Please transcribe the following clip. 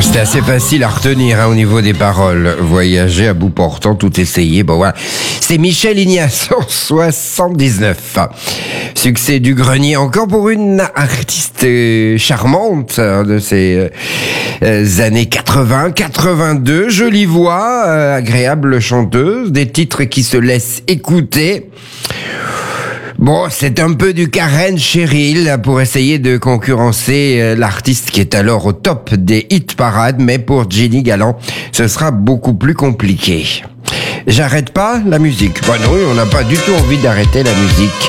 C'est assez facile à retenir au niveau des paroles. Voyager à bout portant, tout essayer. Bon voilà. C'est Michel Ignace en 79. Succès du grenier encore pour une artiste charmante de ces années 80, 82. Jolie voix, agréable chanteuse, des titres qui se laissent écouter. Bon, c'est un peu du Karen Cheryl pour essayer de concurrencer l'artiste qui est alors au top des hit parades, mais pour Ginny Galland, ce sera beaucoup plus compliqué. J'arrête pas la musique. Bah non, on n'a pas du tout envie d'arrêter la musique.